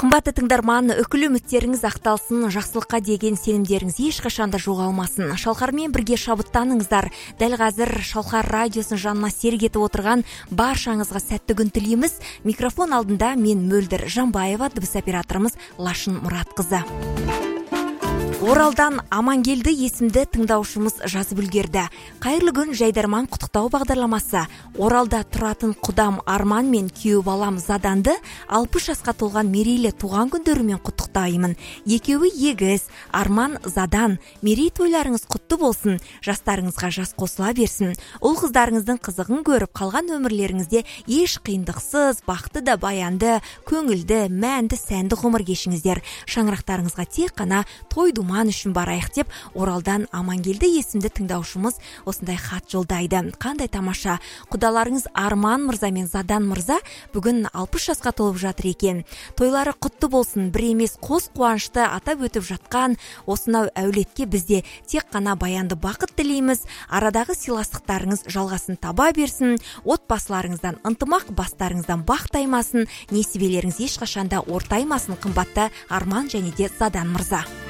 Қымбатты тыңдарман, үкілі үміттеріңіз ақталсын, жақсылыққа деген сенімдеріңіз ешқашанда жоғалмасын. Шалқармен бірге шабыттаныңыздар. Дәл қазір Шалқар радиосын жанына серік етіп отырған баршаңызға сәтті күн тілейміз. Микрофон алдында мен Мөлдір Жанбаева, дыбыс операторымыз Лашын Мұратқызы. Оралдан Амангелді есімді тыңдаушымыз жазып үлгерді. Қайырлы күн, жайдарман құттықтау бағдарламасы. Оралда тұратын құдам Арман мен күйеу балам Заданды 60 жасқа толған мерейлі туған күндерімен құттықтаймын. Екеуі егіз, Арман, Задан. Мерей тойларыңыз құтты болсын, жастарыңызға жас қосыла берсін. Ұл қыздарыңыздың қызығын көріп, қалған өмірлеріңізде еш қиындықсыз, бақытты да баянды, көңілді, мәнді, сәнді ғұмыр кешіңіздер. Шаңырақтарыңызға тек қана той думан үшін барайық деп Оралдан Амангелді есімді тыңдаушымыз осындай хат жолдайды. Қандай тамаша. Құдаларыңыз Арман мырза мен Задан мырза бүгін 60 жасқа толып жатыр екен. Тойлары құтты болсын, бір емес қос қуанышты атап өтіп жатқан осынау әулетке бізде тек қана баянды бақыт тілейміз. Арадағы сыйластықтарыңыз жалғасын таба берсін, отбасыларыңыздан ынтымақ, бастарыңыздан бақ таймасын, несібелеріңіз ешқашанда ортаймасын, қымбатты Арман және де Задан мырза.